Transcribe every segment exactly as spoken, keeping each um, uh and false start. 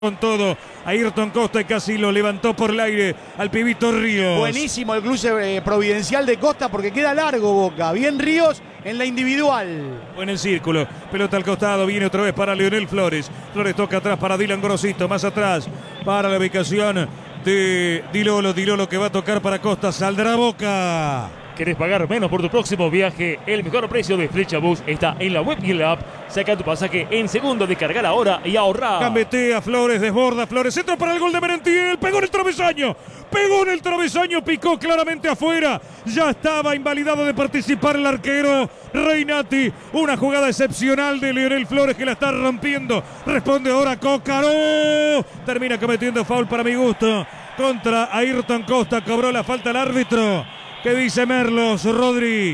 con todo, Ayrton Costa y casi lo levantó por el aire al pibito Ríos. Buenísimo el cruce eh, providencial de Costa porque queda largo Boca. Bien Ríos en la individual. En el círculo, pelota al costado, viene otra vez para Leonel Flores. Flores toca atrás para Dylan Gorosito, más atrás para la ubicación de Dilolo. Dilolo que va a tocar para Costa, saldrá Boca. ¿Querés pagar menos por tu próximo viaje? El mejor precio de Flechabús está en la web y en la app. Saca tu pasaje en segundo, descargar ahora y ahorrar. Gambetea Flores, desborda Flores, entra para el gol de Merentiel, pegó en el travesaño, pegó en el travesaño, picó claramente afuera. Ya estaba invalidado de participar el arquero Reinati. Una jugada excepcional de Leonel Flores que la está rompiendo. Responde ahora Cócaro. Termina cometiendo foul para mi gusto contra Ayrton Costa. Cobró la falta el árbitro. ¿Qué dice Merlos, Rodri?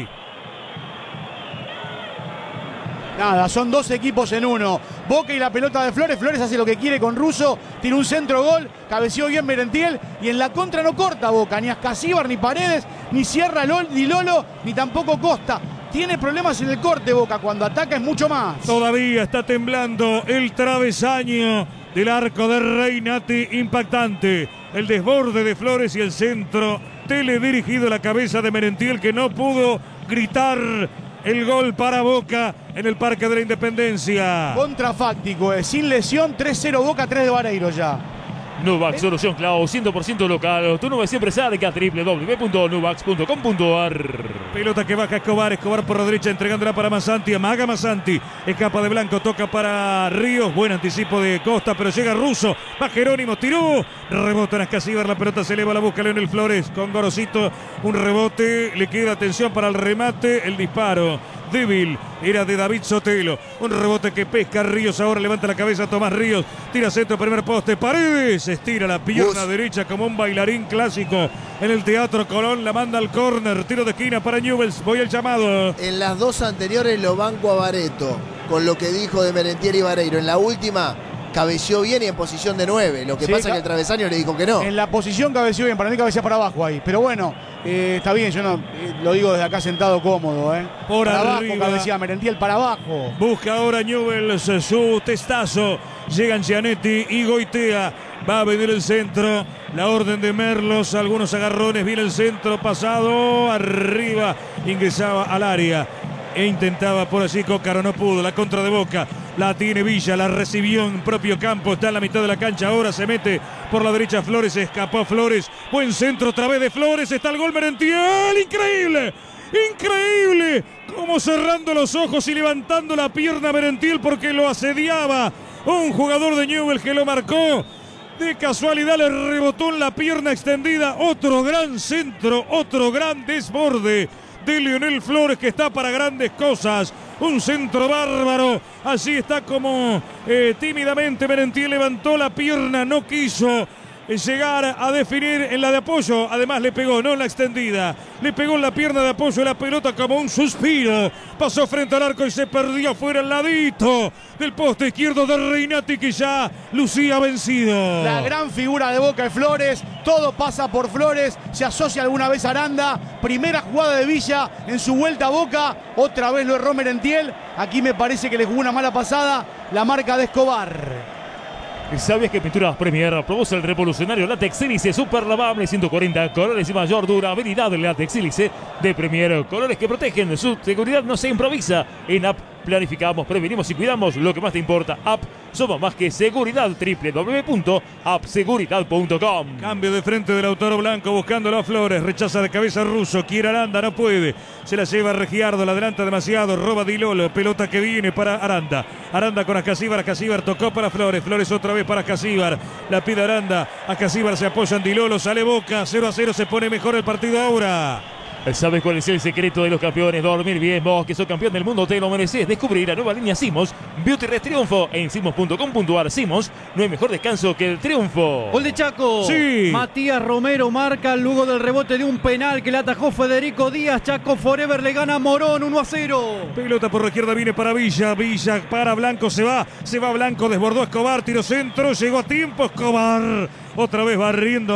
Nada, son dos equipos en uno. Boca y la pelota de Flores. Flores hace lo que quiere con Russo. Tiene un centro gol. Cabeció bien Merentiel. Y en la contra no corta Boca. Ni Ascasíbar, ni Paredes, ni Sierra, ni Lolo, ni tampoco Costa. Tiene problemas en el corte Boca. Cuando ataca es mucho más. Todavía está temblando el travesaño del arco de Reinati. Impactante. El desborde de Flores y el centro teledirigido a la cabeza de Merentiel, que no pudo gritar el gol para Boca en el Parque de la Independencia. Contrafáctico, eh. sin lesión, tres cero Boca, tres de Vareiro ya. Nubax, solución cloud, cien por ciento local. Tu nube siempre cerca, doble u doble u doble u punto nubax punto com punto a r. Pelota que baja Escobar, Escobar por la derecha, entregándola para Massanti, amaga Massanti, escapa de Blanco, toca para Ríos, buen anticipo de Costa, pero llega Russo, va Jerónimo, tiró, rebota en Ascasíbar, la pelota se eleva, la busca Leonel Flores, con Gorosito, un rebote, le queda atención para el remate, el disparo débil era de David Sotelo, un rebote que pesca Ríos, ahora levanta la cabeza Tomás Ríos, tira centro, primer poste, Paredes, estira la pierna Bus. derecha como un bailarín clásico en el Teatro Colón, la manda al córner, tiro de esquina para Newell's, voy al llamado. En las dos anteriores lo banco a Barreto, con lo que dijo de Merentiel y Vareiro, en la última cabeció bien y en posición de nueve. Lo que sí, pasa es que el travesaño le dijo que no. En la posición cabeció bien, para mí cabecea para abajo ahí. Pero bueno, eh, está bien, yo no eh, lo digo desde acá sentado cómodo. Eh. Por para arriba. abajo cabecea Merentiel para abajo. Busca ahora Newell's su testazo. Llegan Gianetti y Goitea. Va a venir el centro. La orden de Merlos. Algunos agarrones. Viene el centro pasado. Arriba. Ingresaba al área. E intentaba por allí Cócaro, no pudo, la contra de Boca, la tiene Villa, la recibió en propio campo, está en la mitad de la cancha, ahora se mete por la derecha Flores, escapó Flores, buen centro otra vez de Flores, está el gol Merentiel, increíble, increíble, como cerrando los ojos y levantando la pierna Merentiel porque lo asediaba un jugador de Newell's que lo marcó. De casualidad le rebotó en la pierna extendida, otro gran centro, otro gran desborde de Leonel Flores que está para grandes cosas, un centro bárbaro, así está como eh, tímidamente Merentiel levantó la pierna, no quiso llegar a definir en la de apoyo, además le pegó, no en la extendida, le pegó en la pierna de apoyo, la pelota como un suspiro, pasó frente al arco y se perdió fuera al ladito del poste izquierdo de Reinati que ya lucía vencido. La gran figura de Boca es Flores, todo pasa por Flores, se asocia alguna vez a Aranda, primera jugada de Villa en su vuelta a Boca, otra vez lo erró Merentiel, aquí me parece que le jugó una mala pasada, la marca de Escobar. ¿Sabías que Pinturas Premier produce el revolucionario látex sílice super lavable ciento cuarenta colores y mayor durabilidad del látex sílice de Premier? Colores que protegen, su seguridad no se improvisa. En App planificamos, prevenimos y cuidamos lo que más te importa. App, somos más que seguridad. doble u doble u doble u punto app seguridad punto com. Cambio de frente del Lautaro Blanco buscándolo a Flores, rechaza de cabeza Russo, quiere Aranda, no puede. Se la lleva Regiardo, la adelanta demasiado, roba Dilolo, pelota que viene para Aranda. Aranda con Ascasíbar, Ascasíbar tocó para Flores, Flores otra vez para Ascasíbar, la pide Aranda, Ascasíbar se apoya en Dilolo, sale Boca, cero a cero, se pone mejor el partido ahora. ¿Sabes cuál es el secreto de los campeones? Dormir bien. Vos que sos campeón del mundo te lo mereces. Descubrir la nueva línea Simos Beauty Rest Triunfo en simos punto com punto a r. Simos, no hay mejor descanso que el triunfo. Gol de Chaco. Sí. Matías Romero marca luego del rebote de un penal que le atajó Federico Díaz. Chaco Forever le gana a Morón uno a cero. Pelota por la izquierda viene para Villa. Villa para Blanco, se va. Se va Blanco, desbordó Escobar, tiro centro, llegó a tiempo Escobar. Otra vez barriendo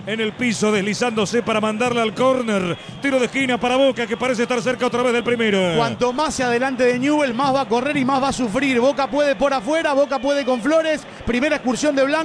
en el piso, deslizándose para mandarla al córner. Tiro de esquina para Boca, que parece estar cerca otra vez del primero. Cuanto más se adelante de Newell, más va a correr y más va a sufrir. Boca puede por afuera, Boca puede con Flores. Primera excursión de Blanco.